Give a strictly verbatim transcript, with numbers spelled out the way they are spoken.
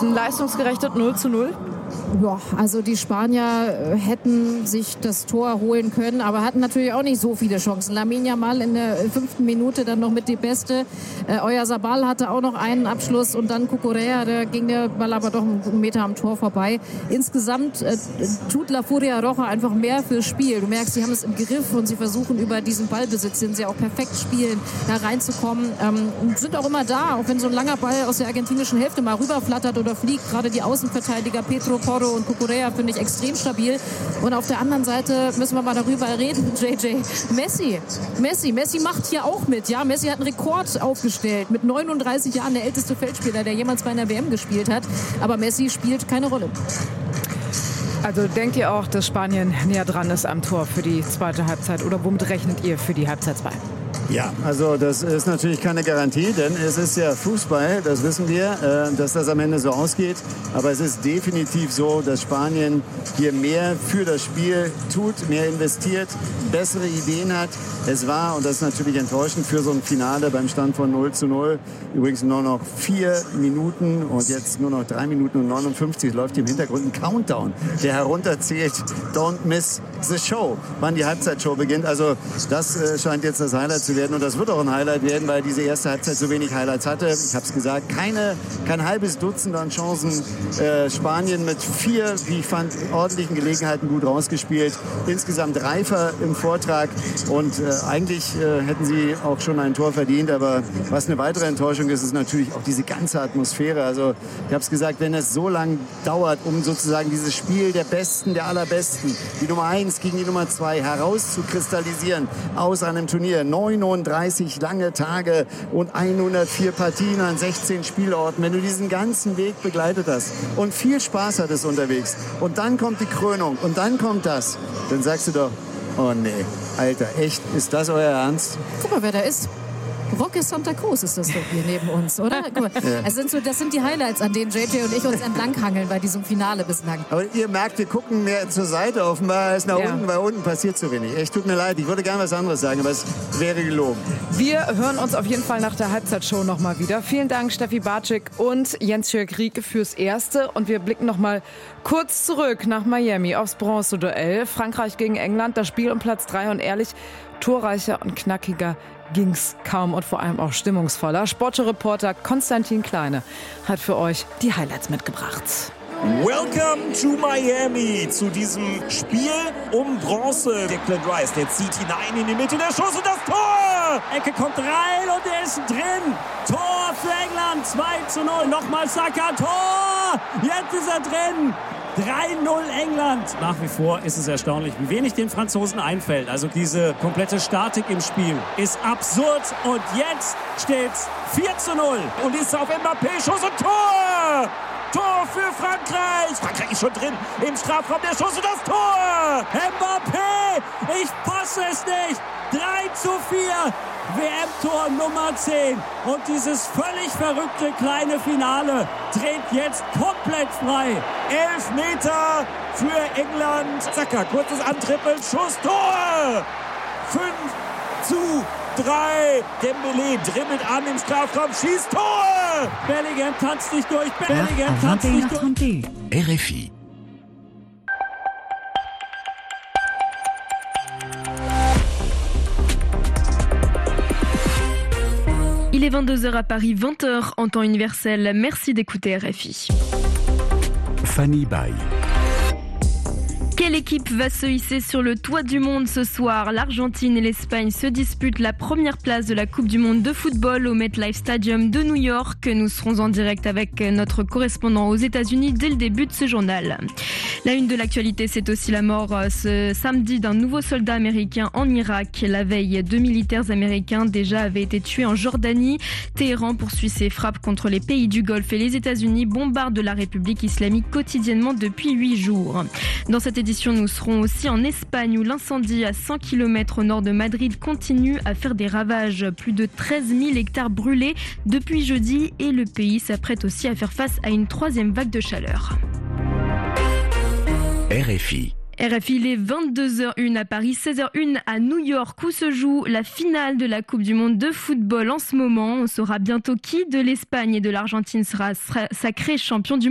ein leistungsgerechtes null zu null? Ja, also die Spanier hätten sich das Tor holen können, aber hatten natürlich auch nicht so viele Chancen. Lamine Yamal in der fünften Minute dann noch mit die Beste. Äh, Oyarzabal hatte auch noch einen Abschluss und dann Cucurella, da ging der Ball aber doch einen Meter am Tor vorbei. Insgesamt äh, tut La Furia Roja einfach mehr fürs Spiel. Du merkst, sie haben es im Griff und sie versuchen über diesen Ballbesitz, den sie auch perfekt spielen, da reinzukommen. Ähm, und sind auch immer da, auch wenn so ein langer Ball aus der argentinischen Hälfte mal rüberflattert oder fliegt. Gerade die Außenverteidiger Pedro Porro und Cucurella finde ich extrem stabil. Und auf der anderen Seite müssen wir mal darüber reden, J J. Messi. Messi. Messi macht hier auch mit. Ja, Messi hat einen Rekord aufgestellt. Mit neununddreißig Jahren der älteste Feldspieler, der jemals bei einer W M gespielt hat. Aber Messi spielt keine Rolle. Also denkt ihr auch, dass Spanien näher dran ist am Tor für die zweite Halbzeit? Oder womit rechnet ihr für die Halbzeit zwei? Ja, also das ist natürlich keine Garantie, denn es ist ja Fußball, das wissen wir, äh, dass das am Ende so ausgeht. Aber es ist definitiv so, dass Spanien hier mehr für das Spiel tut, mehr investiert, bessere Ideen hat. Es war, und das ist natürlich enttäuschend für so ein Finale beim Stand von null zu null, übrigens nur noch vier Minuten und jetzt nur noch drei Minuten und neunundfünfzig. Es läuft hier im Hintergrund ein Countdown, der herunterzählt, don't miss the show, wann die Halbzeitshow beginnt. Also das äh, scheint jetzt das Highlight zu werden. Und das wird auch ein Highlight werden, weil diese erste Halbzeit so wenig Highlights hatte. Ich habe es gesagt, keine, kein halbes Dutzend an Chancen. Äh, Spanien mit vier, wie ich fand, ordentlichen Gelegenheiten gut rausgespielt. Insgesamt reifer im Vortrag. Und äh, eigentlich äh, hätten sie auch schon ein Tor verdient. Aber was eine weitere Enttäuschung ist, ist natürlich auch diese ganze Atmosphäre. Also ich habe es gesagt, wenn es so lang dauert, um sozusagen dieses Spiel der Besten, der Allerbesten, die Nummer eins gegen die Nummer zwei herauszukristallisieren aus einem Turnier, neununddreißig lange Tage und hundertvier Partien an sechzehn Spielorten. Wenn du diesen ganzen Weg begleitet hast und viel Spaß hattest unterwegs und dann kommt die Krönung und dann kommt das, dann sagst du doch, oh nee, Alter, echt, ist das euer Ernst? Guck mal, wer da ist. Roque Santa Cruz ist das doch hier neben uns, oder? Guck mal, ja. das, sind so, das sind die Highlights, an denen J J und ich uns entlanghangeln bei diesem Finale bislang. Aber ihr merkt, wir gucken mehr zur Seite offenbar als nach ja. unten, weil unten passiert zu wenig. Echt, tut mir leid, ich würde gerne was anderes sagen, aber es wäre gelogen. Wir hören uns auf jeden Fall nach der Halbzeitshow nochmal wieder. Vielen Dank, Steffi Bartschik und Jens-Jörg Rieke fürs Erste. Und wir blicken nochmal kurz zurück nach Miami aufs Bronzeduell. Frankreich gegen England, das Spiel um Platz drei und ehrlich, torreicher und knackiger ging's kaum und vor allem auch stimmungsvoller. Sportreporter Konstantin Kleine hat für euch die Highlights mitgebracht. Welcome to Miami, zu diesem Spiel um Bronze. Declan Rice, der zieht hinein in die Mitte, der Schuss und das Tor! Ecke kommt rein und er ist drin. Tor für England, zwei zu null. Nochmal Saka, Tor! Jetzt ist er drin. drei null England. Nach wie vor ist es erstaunlich, wie wenig den Franzosen einfällt. Also diese komplette Statik im Spiel ist absurd. Und jetzt steht's vier zu null. Und ist auf Mbappé, Schuss und Tor! Tor für Frankreich! Frankreich ist schon drin im Strafraum, der Schuss und das Tor! Mbappé! Ich fasse es nicht! drei zu vier! W M-Tor Nummer zehn. Und dieses völlig verrückte kleine Finale dreht jetzt komplett frei. Elf Meter für England. Saka, kurzes Antrippeln, Schuss, Tor! fünf zu drei. Dembélé dribbelt an im Strafraum, schießt Tor! Bellingham tanzt nicht durch, Bellingham tanzt nicht durch. R F I. Il est vingt-deux heures à Paris, vingt heures en temps universel. Merci d'écouter R F I. Fanny Bay. Quelle équipe va se hisser sur le toit du monde ce soir? L'Argentine et l'Espagne se disputent la première place de la Coupe du Monde de football au MetLife Stadium de New York. Nous serons en direct avec notre correspondant aux États-Unis dès le début de ce journal. La une de l'actualité, c'est aussi la mort ce samedi d'un nouveau soldat américain en Irak. La veille, deux militaires américains déjà avaient été tués en Jordanie. Téhéran poursuit ses frappes contre les pays du Golfe et les États-Unis bombardent la République islamique quotidiennement depuis huit jours. Dans cette édition, nous serons aussi en Espagne où l'incendie à cent kilomètres au nord de Madrid continue à faire des ravages. Plus de treize mille hectares brûlés depuis jeudi et le pays s'apprête aussi à faire face à une troisième vague de chaleur. R F I. R F I, il est vingt-deux heures une à Paris, seize heures une à New York où se joue la finale de la Coupe du Monde de football en ce moment. On saura bientôt qui de l'Espagne et de l'Argentine sera sacré champion du monde.